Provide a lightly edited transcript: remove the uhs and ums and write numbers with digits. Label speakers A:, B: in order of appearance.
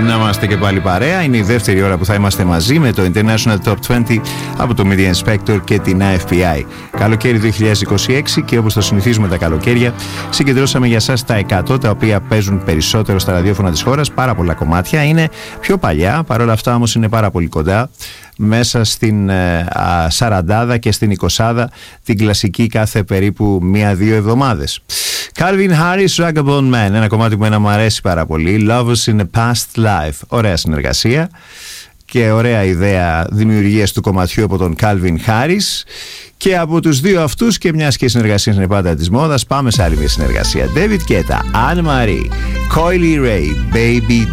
A: Να είμαστε και πάλι παρέα. Είναι η δεύτερη ώρα που θα είμαστε μαζί με το International Top 20 από το Media Inspector και την AFPI. Καλοκαίρι 2026 και όπως το συνηθίζουμε τα καλοκαίρια, συγκεντρώσαμε για σας τα 100 τα οποία παίζουν περισσότερο στα ραδιόφωνα της χώρας. Πάρα πολλά κομμάτια. Είναι πιο παλιά, παρόλα αυτά όμως είναι πάρα πολύ κοντά. Μέσα στην σαραντάδα και στην 20 την κλασική κάθε περίπου 1-2 εβδομάδες. Calvin Harris, Vagabond Man, ένα κομμάτι που μου αρέσει πάρα πολύ. Lovers in a Past Life. Ωραία συνεργασία και ωραία ιδέα δημιουργίας του κομματιού από τον Calvin Harris. Και από τους δύο αυτούς, και μιας και η συνεργασία είναι πάντα της μόδας, πάμε σε άλλη μια συνεργασία. David Guetta, Anne Marie, Coily Ray, Baby